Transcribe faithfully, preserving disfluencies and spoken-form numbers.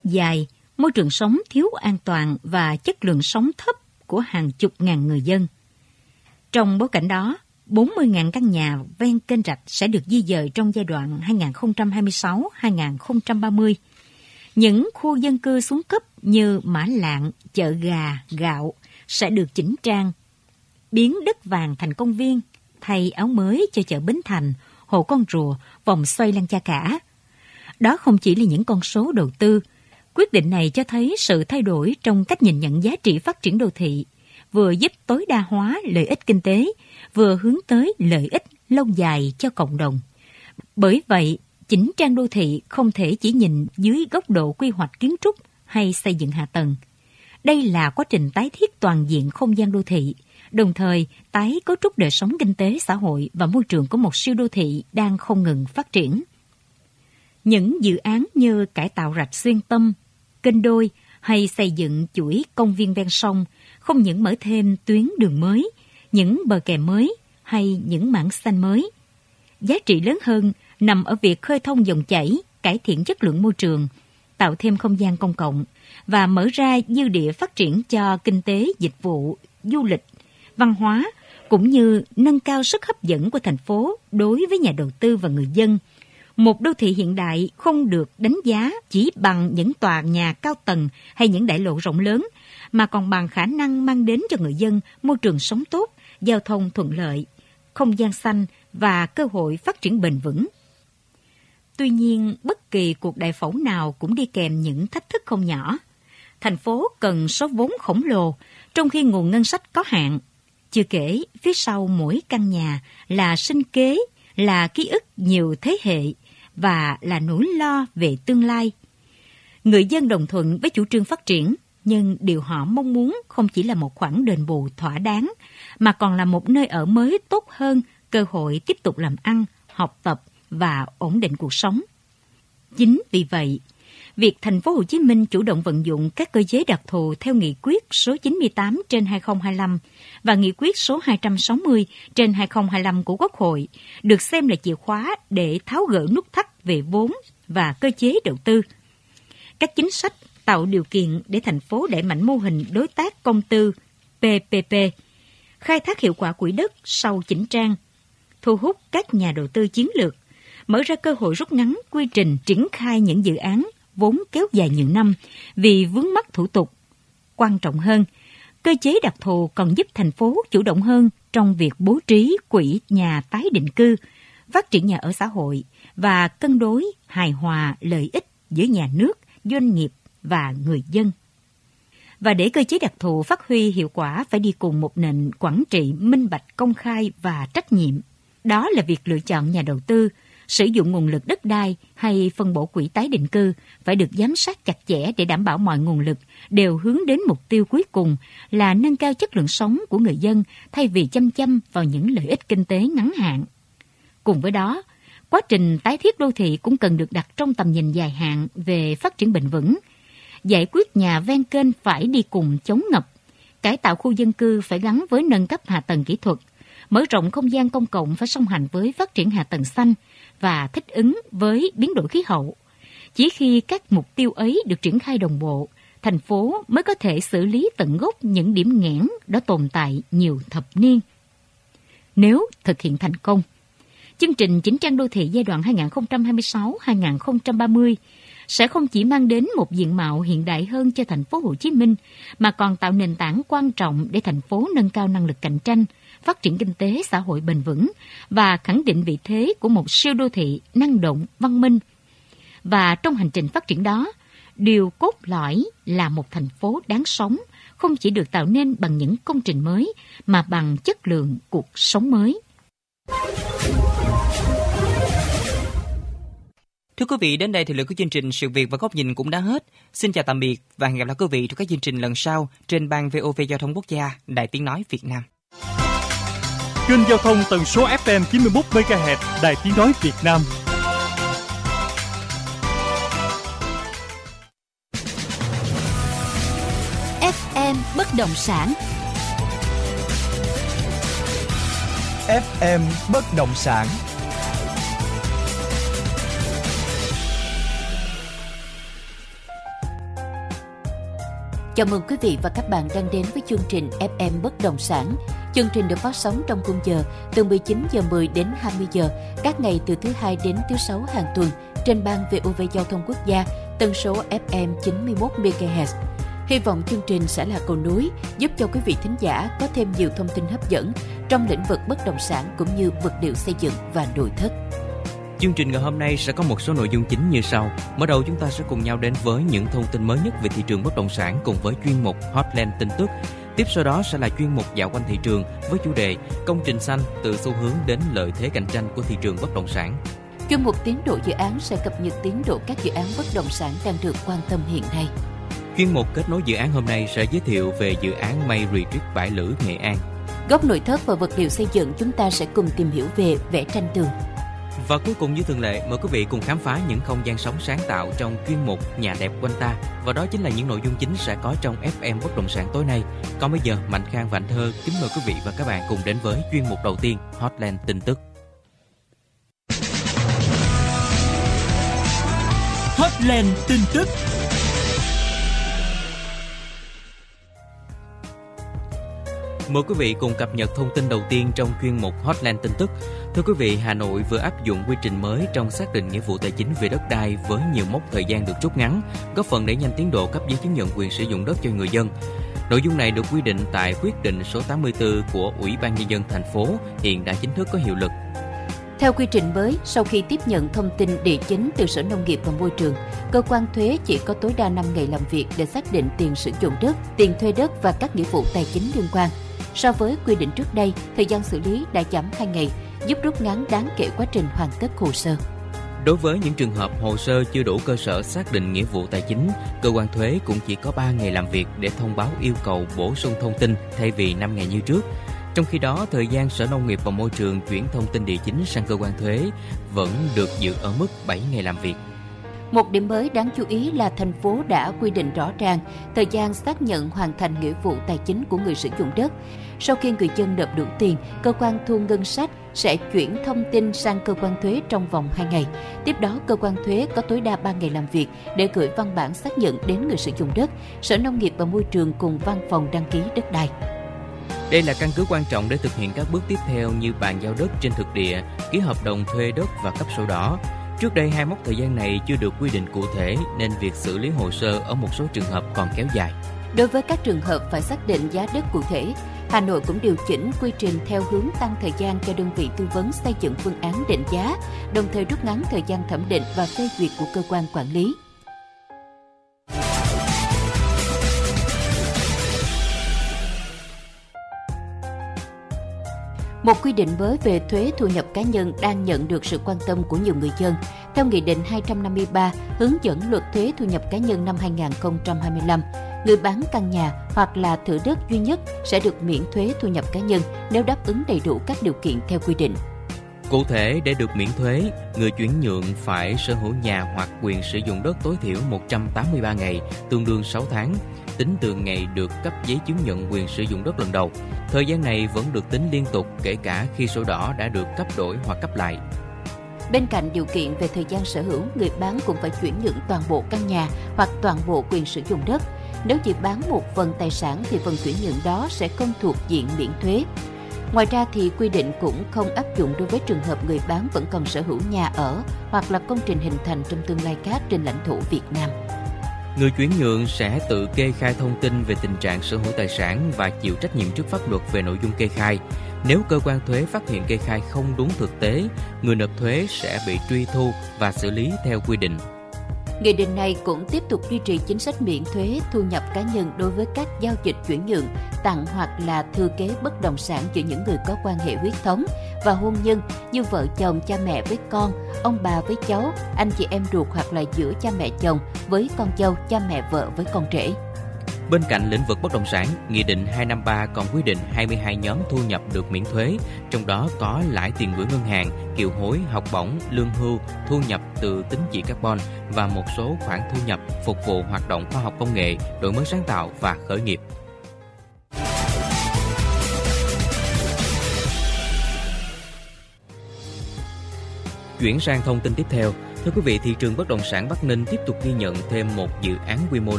dài, môi trường sống thiếu an toàn và chất lượng sống thấp của hàng chục ngàn người dân. Trong bối cảnh đó, bốn mươi nghìn căn nhà ven kênh rạch sẽ được di dời trong giai đoạn hai nghìn không trăm hai mươi sáu đến hai nghìn không trăm ba mươi. Những khu dân cư xuống cấp như Mã Lạng, chợ Gà, Gạo sẽ được chỉnh trang, biến đất vàng thành công viên, thay áo mới cho chợ Bến Thành, Hồ Con Rùa, vòng xoay Lăng Cha Cả. Đó không chỉ là những con số đầu tư. Quyết định này cho thấy sự thay đổi trong cách nhìn nhận giá trị phát triển đô thị, vừa giúp tối đa hóa lợi ích kinh tế, vừa hướng tới lợi ích lâu dài cho cộng đồng. Bởi vậy, chỉnh trang đô thị không thể chỉ nhìn dưới góc độ quy hoạch kiến trúc hay xây dựng hạ tầng. Đây là quá trình tái thiết toàn diện không gian đô thị, đồng thời tái cấu trúc đời sống kinh tế, xã hội và môi trường của một siêu đô thị đang không ngừng phát triển. Những dự án như cải tạo rạch xuyên tâm, kênh đôi hay xây dựng chuỗi công viên ven sông không những mở thêm tuyến đường mới, những bờ kè mới hay những mảng xanh mới. Giá trị lớn hơn nằm ở việc khơi thông dòng chảy, cải thiện chất lượng môi trường, tạo thêm không gian công cộng và mở ra dư địa phát triển cho kinh tế, dịch vụ, du lịch, văn hóa, cũng như nâng cao sức hấp dẫn của thành phố đối với nhà đầu tư và người dân. Một đô thị hiện đại không được đánh giá chỉ bằng những tòa nhà cao tầng hay những đại lộ rộng lớn, mà còn bằng khả năng mang đến cho người dân môi trường sống tốt, giao thông thuận lợi, không gian xanh và cơ hội phát triển bền vững. Tuy nhiên, bất kỳ cuộc đại phẫu nào cũng đi kèm những thách thức không nhỏ. Thành phố cần số vốn khổng lồ, trong khi nguồn ngân sách có hạn. Chưa kể, phía sau mỗi căn nhà là sinh kế, là ký ức nhiều thế hệ và là nỗi lo về tương lai. Người dân đồng thuận với chủ trương phát triển, nhưng điều họ mong muốn không chỉ là một khoản đền bù thỏa đáng, mà còn là một nơi ở mới tốt hơn, cơ hội tiếp tục làm ăn, học tập và ổn định cuộc sống. Chính vì vậy, việc thành phố Hồ Chí Minh chủ động vận dụng các cơ chế đặc thù theo nghị quyết số chín mươi tám trên hai nghìn không trăm hai mươi lăm và nghị quyết số hai trăm sáu mươi trên hai nghìn không trăm hai mươi lăm của Quốc hội được xem là chìa khóa để tháo gỡ nút thắt về vốn và cơ chế đầu tư. Các chính sách tạo điều kiện để thành phố đẩy mạnh mô hình đối tác công tư pê pê pê, khai thác hiệu quả quỹ đất sau chỉnh trang, thu hút các nhà đầu tư chiến lược, mở ra cơ hội rút ngắn quy trình triển khai những dự án vốn kéo dài nhiều năm vì vướng mắc thủ tục. Quan trọng hơn, cơ chế đặc thù còn giúp thành phố chủ động hơn trong việc bố trí quỹ nhà tái định cư, phát triển nhà ở xã hội và cân đối hài hòa lợi ích giữa nhà nước, doanh nghiệp và người dân. Và để cơ chế đặc thù phát huy hiệu quả phải đi cùng một nền quản trị minh bạch, công khai và trách nhiệm. Đó là việc lựa chọn nhà đầu tư, sử dụng nguồn lực đất đai hay phân bổ quỹ tái định cư phải được giám sát chặt chẽ để đảm bảo mọi nguồn lực đều hướng đến mục tiêu cuối cùng là nâng cao chất lượng sống của người dân thay vì chăm chăm vào những lợi ích kinh tế ngắn hạn. Cùng với đó, quá trình tái thiết đô thị cũng cần được đặt trong tầm nhìn dài hạn về phát triển bền vững. Giải quyết nhà ven kênh phải đi cùng chống ngập, cải tạo khu dân cư phải gắn với nâng cấp hạ tầng kỹ thuật, mở rộng không gian công cộng phải song hành với phát triển hạ tầng xanh và thích ứng với biến đổi khí hậu. Chỉ khi các mục tiêu ấy được triển khai đồng bộ, thành phố mới có thể xử lý tận gốc những điểm nghẽn đã tồn tại nhiều thập niên. Nếu thực hiện thành công, chương trình chỉnh trang đô thị giai đoạn hai nghìn không trăm hai mươi sáu đến hai nghìn không trăm ba mươi sẽ không chỉ mang đến một diện mạo hiện đại hơn cho thành phố Hồ Chí Minh, mà còn tạo nền tảng quan trọng để thành phố nâng cao năng lực cạnh tranh, phát triển kinh tế xã hội bền vững và khẳng định vị thế của một siêu đô thị năng động, văn minh. Và trong hành trình phát triển đó, điều cốt lõi là một thành phố đáng sống, không chỉ được tạo nên bằng những công trình mới, mà bằng chất lượng cuộc sống mới. Thưa quý vị, đến đây thì lượng của chương trình Sự Việc và Góc Nhìn cũng đã hết. Xin chào tạm biệt và hẹn gặp lại quý vị trong các chương trình lần sau trên ban vê o vê Giao thông Quốc gia, Đài Tiếng Nói Việt Nam. Kênh giao thông tần số ép em chín mươi mốt mê ga héc, Đài Tiếng Nói Việt Nam. ép em bất động sản. ép em bất động sản. Chào mừng quý vị và các bạn đang đến với chương trình ép em Bất Động Sản. Chương trình được phát sóng trong khung giờ từ mười chín giờ mười đến hai mươi giờ các ngày từ thứ hai đến thứ sáu hàng tuần trên ban vê o vê Giao thông Quốc gia, tần số ép em chín mươi mốt mê ga héc. Hy vọng chương trình sẽ là cầu nối giúp cho quý vị thính giả có thêm nhiều thông tin hấp dẫn trong lĩnh vực bất động sản cũng như vật liệu xây dựng và nội thất. Chương trình ngày hôm nay sẽ có một số nội dung chính như sau. Mở đầu chúng ta sẽ cùng nhau đến với những thông tin mới nhất về thị trường bất động sản cùng với chuyên mục Hotline tin tức. Tiếp sau đó sẽ là chuyên mục dạo quanh thị trường với chủ đề công trình xanh từ xu hướng đến lợi thế cạnh tranh của thị trường bất động sản. Chuyên mục tiến độ dự án sẽ cập nhật tiến độ các dự án bất động sản đang được quan tâm hiện nay. Chuyên mục kết nối dự án hôm nay sẽ giới thiệu về dự án May Retreat Bãi Lữ, Nghệ An. Góc nội thất và vật liệu xây dựng chúng ta sẽ cùng tìm hiểu về vẽ tranh tường. Và cuối cùng như thường lệ, mời quý vị cùng khám phá những không gian sống sáng tạo trong chuyên mục Nhà đẹp quanh ta. Và đó chính là những nội dung chính sẽ có trong ép em Bất Động Sản tối nay. Còn bây giờ, Mạnh Khang và Anh Thơ kính mời quý vị và các bạn cùng đến với chuyên mục đầu tiên, Hotline tin tức. Hotline tin tức. Mời quý vị cùng cập nhật thông tin đầu tiên trong chuyên mục Hotline tin tức. Thưa quý vị, Hà Nội vừa áp dụng quy trình mới trong xác định nghĩa vụ tài chính về đất đai với nhiều mốc thời gian được rút ngắn, góp phần đẩy nhanh tiến độ cấp giấy chứng nhận quyền sử dụng đất cho người dân. Nội dung này được quy định tại quyết định số tám mươi tư của Ủy ban Nhân dân thành phố, hiện đã chính thức có hiệu lực. Theo quy trình mới, sau khi tiếp nhận thông tin địa chính từ Sở Nông nghiệp và Môi trường, cơ quan thuế chỉ có tối đa năm ngày làm việc để xác định tiền sử dụng đất, tiền thuê đất và các nghĩa vụ tài chính liên quan. So với quy định trước đây, thời gian xử lý đã giảm hai ngày, giúp rút ngắn đáng kể quá trình hoàn tất hồ sơ. Đối với những trường hợp hồ sơ chưa đủ cơ sở xác định nghĩa vụ tài chính, cơ quan thuế cũng chỉ có ba ngày làm việc để thông báo yêu cầu bổ sung thông tin thay vì năm ngày như trước. Trong khi đó, thời gian Sở Nông nghiệp và Môi trường chuyển thông tin địa chính sang cơ quan thuế vẫn được giữ ở mức bảy ngày làm việc. Một điểm mới đáng chú ý là thành phố đã quy định rõ ràng thời gian xác nhận hoàn thành nghĩa vụ tài chính của người sử dụng đất. Sau khi người dân nộp đủ tiền, cơ quan thu ngân sách sẽ chuyển thông tin sang cơ quan thuế trong vòng hai ngày. Tiếp đó, cơ quan thuế có tối đa ba ngày làm việc để gửi văn bản xác nhận đến người sử dụng đất, Sở Nông nghiệp và Môi trường cùng văn phòng đăng ký đất đai. Đây là căn cứ quan trọng để thực hiện các bước tiếp theo như bàn giao đất trên thực địa, ký hợp đồng thuê đất và cấp sổ đỏ. Trước đây, hai mốc thời gian này chưa được quy định cụ thể nên việc xử lý hồ sơ ở một số trường hợp còn kéo dài. Đối với các trường hợp phải xác định giá đất cụ thể, Hà Nội cũng điều chỉnh quy trình theo hướng tăng thời gian cho đơn vị tư vấn xây dựng phương án định giá, đồng thời rút ngắn thời gian thẩm định và phê duyệt của cơ quan quản lý. Một quy định mới về thuế thu nhập cá nhân đang nhận được sự quan tâm của nhiều người dân. Theo Nghị định hai trăm năm mươi ba, hướng dẫn luật thuế thu nhập cá nhân năm hai không hai lăm, người bán căn nhà hoặc là thửa đất duy nhất sẽ được miễn thuế thu nhập cá nhân nếu đáp ứng đầy đủ các điều kiện theo quy định. Cụ thể, để được miễn thuế, người chuyển nhượng phải sở hữu nhà hoặc quyền sử dụng đất tối thiểu một trăm tám mươi ba ngày, tương đương sáu tháng, tính từ ngày được cấp giấy chứng nhận quyền sử dụng đất lần đầu. Thời gian này vẫn được tính liên tục kể cả khi sổ đỏ đã được cấp đổi hoặc cấp lại. Bên cạnh điều kiện về thời gian sở hữu, người bán cũng phải chuyển nhượng toàn bộ căn nhà hoặc toàn bộ quyền sử dụng đất. Nếu chỉ bán một phần tài sản thì phần chuyển nhượng đó sẽ không thuộc diện miễn thuế. Ngoài ra thì quy định cũng không áp dụng đối với trường hợp người bán vẫn còn sở hữu nhà ở hoặc là công trình hình thành trong tương lai khác trên lãnh thổ Việt Nam. Người chuyển nhượng sẽ tự kê khai thông tin về tình trạng sở hữu tài sản và chịu trách nhiệm trước pháp luật về nội dung kê khai. Nếu cơ quan thuế phát hiện kê khai không đúng thực tế, người nộp thuế sẽ bị truy thu và xử lý theo quy định. Nghị định này cũng tiếp tục duy trì chính sách miễn thuế thu nhập cá nhân đối với các giao dịch chuyển nhượng, tặng hoặc là thừa kế bất động sản giữa những người có quan hệ huyết thống và hôn nhân như vợ chồng, cha mẹ với con, ông bà với cháu, anh chị em ruột hoặc là giữa cha mẹ chồng với con dâu, cha mẹ vợ với con rể. Bên cạnh lĩnh vực bất động sản, Nghị định hai trăm năm mươi ba còn quy định hai mươi hai nhóm thu nhập được miễn thuế, trong đó có lãi tiền gửi ngân hàng, kiều hối, học bổng, lương hưu, thu nhập từ tín chỉ carbon và một số khoản thu nhập phục vụ hoạt động khoa học công nghệ, đổi mới sáng tạo và khởi nghiệp. Chuyển sang thông tin tiếp theo. Thưa quý vị, thị trường bất động sản Bắc Ninh tiếp tục ghi nhận thêm một dự án quy mô